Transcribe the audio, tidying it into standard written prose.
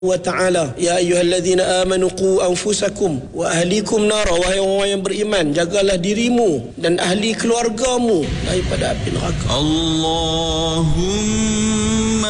wa ta'ala, ya ayyuhalladzina amanu qu anfusakum wa ahlikum nara, wahai orang yang beriman, jagalah dirimu dan ahli keluargamu daripada api neraka. Allahumma